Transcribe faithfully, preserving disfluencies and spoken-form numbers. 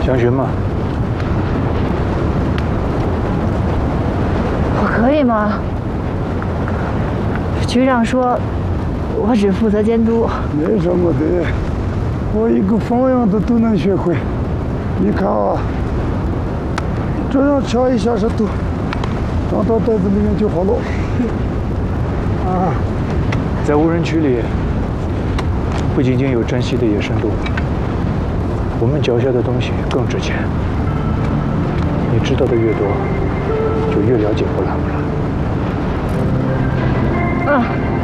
想学吗？ 我可以吗？局长说，我只负责监督。 没什么的，我一个方样的都能学会。你看啊，这样敲一下石头，装到袋子里面就好了。啊， 在无人区里，不仅仅有珍稀的野生动物，我们脚下的东西更值钱。你知道的越多，就越了解布拉布拉。 嗯。